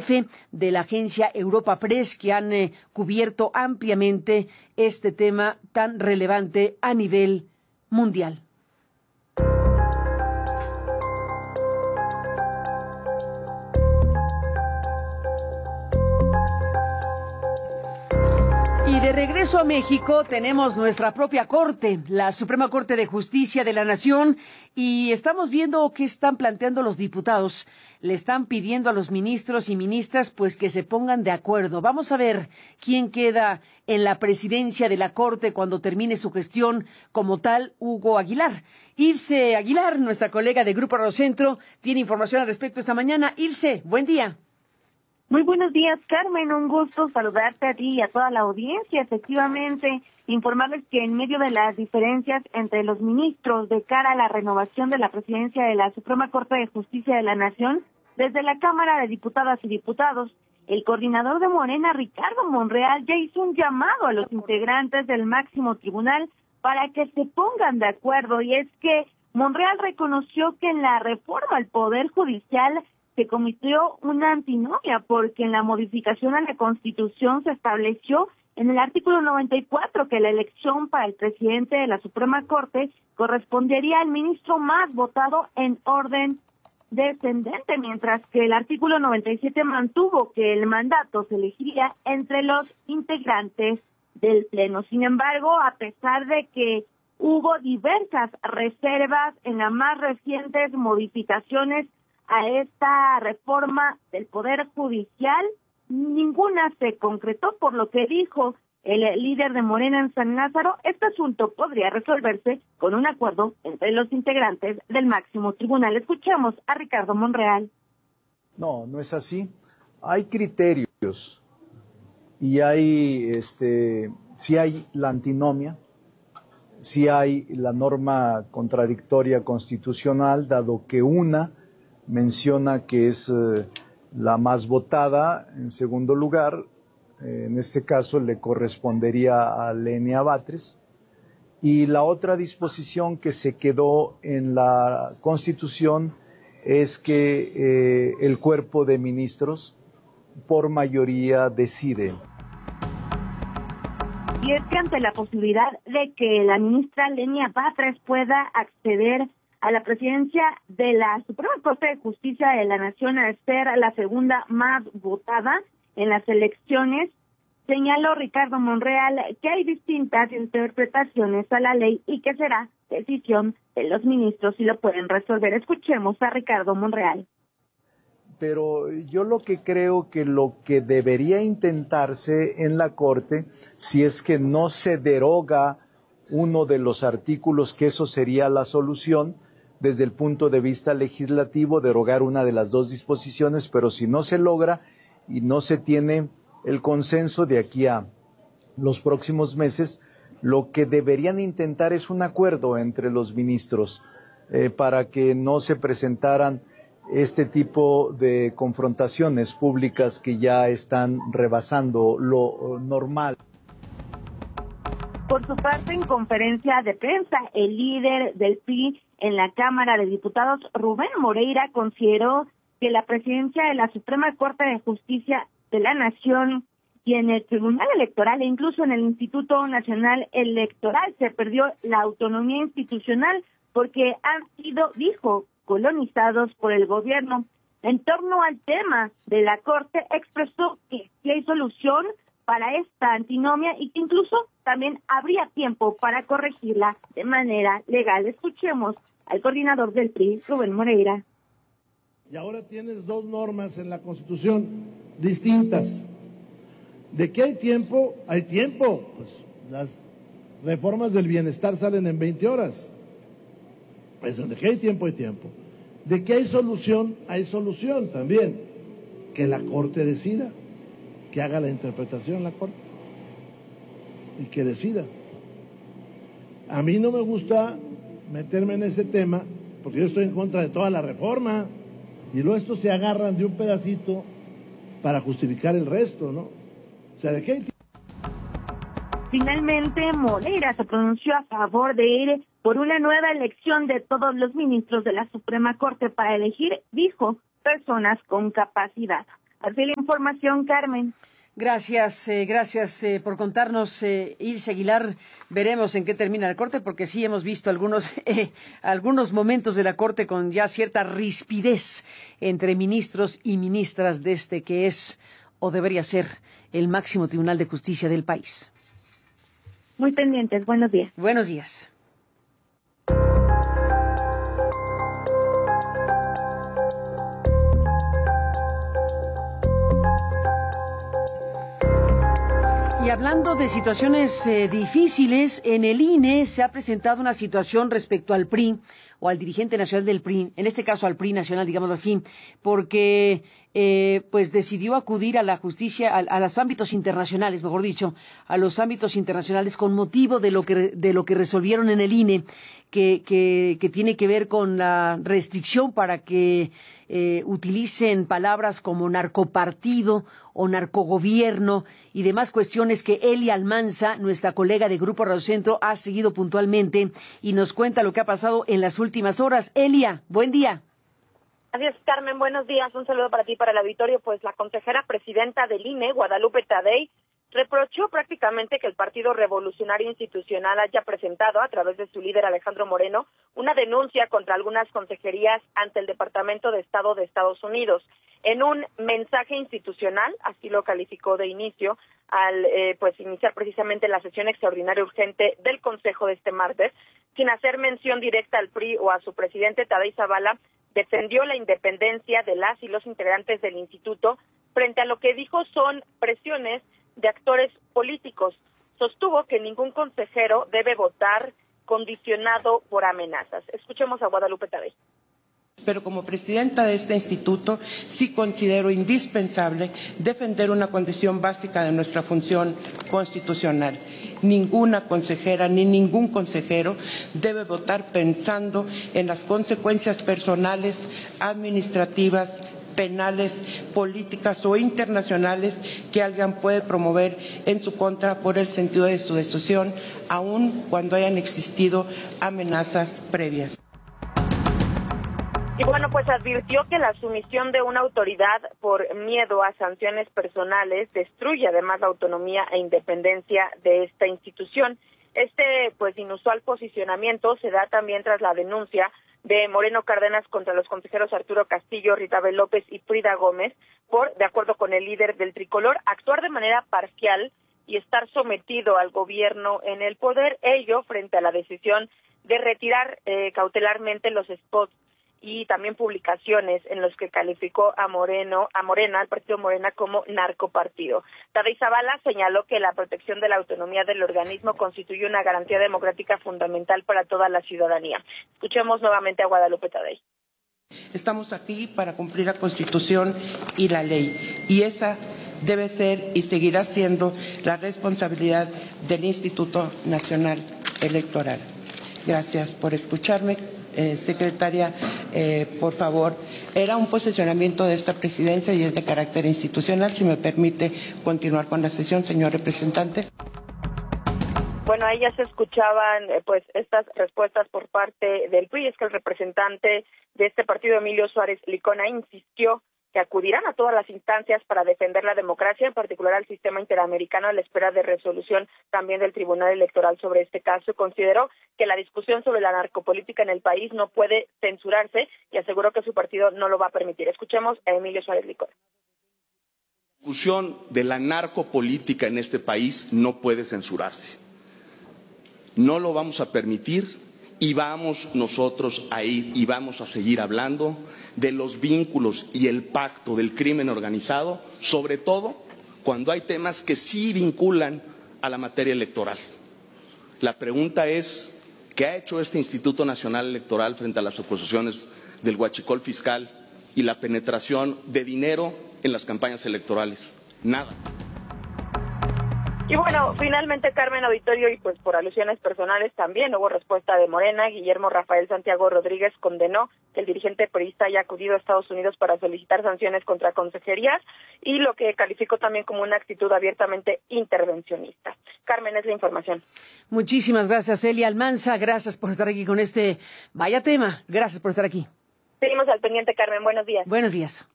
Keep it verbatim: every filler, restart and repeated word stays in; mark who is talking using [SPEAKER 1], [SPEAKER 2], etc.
[SPEAKER 1] jefe de la agencia Europa Press, que han eh, cubierto ampliamente este tema tan relevante a nivel mundial. Y de regreso a México tenemos nuestra propia Corte, la Suprema Corte de Justicia de la Nación, y estamos viendo qué están planteando los diputados. Le están pidiendo a los ministros y ministras pues que se pongan de acuerdo. Vamos a ver quién queda en la presidencia de la Corte cuando termine su gestión como tal, Hugo Aguilar. Ilse Aguilar, nuestra colega de Grupo Radiocentro, tiene información al respecto esta mañana. Ilse, buen día.
[SPEAKER 2] Muy buenos días, Carmen. Un gusto saludarte a ti y a toda la audiencia. Efectivamente, informarles que en medio de las diferencias entre los ministros de cara a la renovación de la presidencia de la Suprema Corte de Justicia de la Nación, desde la Cámara de Diputadas y Diputados, el coordinador de Morena, Ricardo Monreal, ya hizo un llamado a los integrantes del máximo tribunal para que se pongan de acuerdo. Y es que Monreal reconoció que en la reforma al Poder Judicial se cometió una antinomia, porque en la modificación a la Constitución se estableció en el artículo noventa y cuatro que la elección para el presidente de la Suprema Corte correspondería al ministro más votado en orden descendente, mientras que el artículo noventa y siete mantuvo que el mandato se elegiría entre los integrantes del Pleno. Sin embargo, a pesar de que hubo diversas reservas en las más recientes modificaciones a esta reforma del Poder Judicial, ninguna se concretó, por lo que dijo el líder de Morena en San Lázaro, este asunto podría resolverse con un acuerdo entre los integrantes del máximo tribunal. Escuchemos a Ricardo Monreal.
[SPEAKER 3] No, no es así. Hay criterios y hay, este, sí hay la antinomia, sí hay la norma contradictoria constitucional, dado que una menciona que es eh, la más votada. En segundo lugar, eh, en este caso le correspondería a Lenia Batres, y la otra disposición que se quedó en la Constitución es que eh, el cuerpo de ministros por mayoría decide.
[SPEAKER 2] Y es que ante la posibilidad de que la ministra Lenia Batres pueda acceder a la presidencia de la Suprema Corte de Justicia de la Nación, a ser la segunda más votada en las elecciones, señaló Ricardo Monreal que hay distintas interpretaciones a la ley y que será decisión de los ministros si lo pueden resolver. Escuchemos a Ricardo Monreal.
[SPEAKER 3] Pero yo lo que creo que lo que debería intentarse en la Corte, si es que no se deroga uno de los artículos, que eso sería la solución, desde el punto de vista legislativo, derogar una de las dos disposiciones, pero si no se logra y no se tiene el consenso de aquí a los próximos meses, lo que deberían intentar es un acuerdo entre los ministros eh, para que no se presentaran este tipo de confrontaciones públicas que ya están rebasando lo normal.
[SPEAKER 2] Por su parte, en conferencia de prensa, el líder del P R I en la Cámara de Diputados, Rubén Moreira, consideró que la presidencia de la Suprema Corte de Justicia de la Nación y en el Tribunal Electoral e incluso en el Instituto Nacional Electoral se perdió la autonomía institucional porque han sido, dijo, colonizados por el gobierno. En torno al tema de la Corte, expresó que sí hay solución para esta antinomia y que incluso también habría tiempo para corregirla de manera legal. Escuchemos al coordinador del P R I, Rubén Moreira.
[SPEAKER 4] Y ahora tienes dos normas en la Constitución distintas. ¿De qué hay tiempo? Hay tiempo. Pues las reformas del bienestar salen en veinte horas. Pues de qué hay tiempo, hay tiempo. ¿De qué hay solución? Hay solución también. Que la Corte decida, que haga la interpretación la Corte y que decida. A mí no me gusta meterme en ese tema porque yo estoy en contra de toda la reforma y luego estos se agarran de un pedacito para justificar el resto, ¿no? O sea, ¿de qué hay tiempo?
[SPEAKER 2] Finalmente, Moreira se pronunció a favor de ir por una nueva elección de todos los ministros de la Suprema Corte para elegir, dijo, personas con capacidad. Así la información, Carmen.
[SPEAKER 1] Gracias, eh, gracias eh, por contarnos, eh, Ilse Aguilar. Veremos en qué termina la Corte, porque sí hemos visto algunos eh, algunos momentos de la Corte con ya cierta rispidez entre ministros y ministras de este que es o debería ser el máximo tribunal de justicia del país.
[SPEAKER 2] Muy pendientes, buenos días.
[SPEAKER 1] Buenos días. Y hablando de situaciones eh, difíciles, en el I N E se ha presentado una situación respecto al P R I o al dirigente nacional del P R I, en este caso al P R I nacional, digámoslo así, porque eh, pues decidió acudir a la justicia, a, a los ámbitos internacionales, mejor dicho, a los ámbitos internacionales con motivo de lo que de lo que resolvieron en el I N E, que que, que tiene que ver con la restricción para que eh, utilicen palabras como narcopartido o narcogobierno y demás cuestiones que Elia Almanza, nuestra colega de Grupo Radio Centro, ha seguido puntualmente y nos cuenta lo que ha pasado en las últimas horas. Elia, buen día.
[SPEAKER 5] Así es, Carmen, buenos días. Un saludo para ti y para el auditorio. Pues la consejera presidenta del I N E, Guadalupe Tadei, reprochó prácticamente que el Partido Revolucionario Institucional haya presentado, a través de su líder Alejandro Moreno, una denuncia contra algunas consejerías ante el Departamento de Estado de Estados Unidos. En un mensaje institucional, así lo calificó de inicio, al eh, pues iniciar precisamente la sesión extraordinaria urgente del Consejo de este martes, sin hacer mención directa al P R I o a su presidente Tadei Zavala, defendió la independencia de las y los integrantes del instituto frente a lo que dijo son presiones de actores políticos. Sostuvo que ningún consejero debe votar condicionado por amenazas. Escuchemos a Guadalupe Tadei.
[SPEAKER 6] Pero como presidenta de este instituto, sí considero indispensable defender una condición básica de nuestra función constitucional. Ninguna consejera ni ningún consejero debe votar pensando en las consecuencias personales, administrativas, penales, políticas o internacionales que alguien puede promover en su contra por el sentido de su decisión, aun cuando hayan existido amenazas previas.
[SPEAKER 5] Y bueno, pues advirtió que la sumisión de una autoridad por miedo a sanciones personales destruye además la autonomía e independencia de esta institución. Este pues inusual posicionamiento se da también tras la denuncia de Moreno Cárdenas contra los consejeros Arturo Castillo, Ritabel López y Frida Gómez por, de acuerdo con el líder del tricolor, actuar de manera parcial y estar sometido al gobierno en el poder, ello frente a la decisión de retirar eh, cautelarmente los spots y también publicaciones en los que calificó a Moreno, a Morena, al partido Morena, como narcopartido. Tadei Zavala señaló que la protección de la autonomía del organismo constituye una garantía democrática fundamental para toda la ciudadanía. Escuchemos nuevamente a Guadalupe Tadei.
[SPEAKER 6] Estamos aquí para cumplir la Constitución y la ley, y esa debe ser y seguirá siendo la responsabilidad del Instituto Nacional Electoral. Gracias por escucharme. Eh, secretaria, eh, por favor, era un posicionamiento de esta presidencia y es de carácter institucional. Si me permite continuar con la sesión, señor representante.
[SPEAKER 5] Bueno, ahí ya se escuchaban eh, pues estas respuestas por parte del P R I. Es que el representante de este partido, Emilio Suárez Licona, insistió que acudirán a todas las instancias para defender la democracia, en particular al sistema interamericano, a la espera de resolución también del Tribunal Electoral sobre este caso. Consideró que la discusión sobre la narcopolítica en el país no puede censurarse y aseguró que su partido no lo va a permitir. Escuchemos a Emilio Suárez Licona.
[SPEAKER 7] La discusión de la narcopolítica en este país no puede censurarse. No lo vamos a permitir. Y vamos nosotros a ir y vamos a seguir hablando de los vínculos y el pacto del crimen organizado, sobre todo cuando hay temas que sí vinculan a la materia electoral. La pregunta es, ¿qué ha hecho este Instituto Nacional Electoral frente a las acusaciones del huachicol fiscal y la penetración de dinero en las campañas electorales? Nada.
[SPEAKER 5] Y bueno, finalmente, Carmen, auditorio, y pues por alusiones personales también hubo respuesta de Morena. Guillermo Rafael Santiago Rodríguez condenó que el dirigente priista haya acudido a Estados Unidos para solicitar sanciones contra consejerías y lo que calificó también como una actitud abiertamente intervencionista. Carmen, es la información.
[SPEAKER 1] Muchísimas gracias, Elia Almanza. Gracias por estar aquí con este vaya tema. Gracias por estar aquí.
[SPEAKER 5] Seguimos al pendiente, Carmen. Buenos días.
[SPEAKER 1] Buenos días.